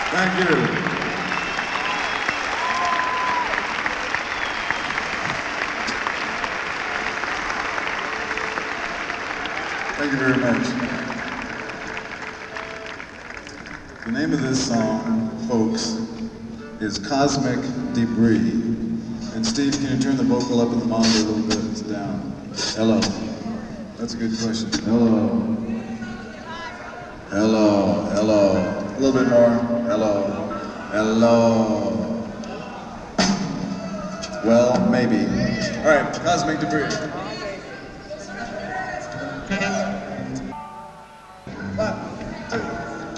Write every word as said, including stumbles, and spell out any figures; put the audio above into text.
Thank you. Thank you very much. The name of this song, folks, is Cosmic Debris. And Steve, can you turn the vocal up in the monitor a little bit? It's down. Hello. That's a good question. Hello. Hello. Hello. A little bit more. Hello. Hello. Well, maybe. All right, Cosmic Debris.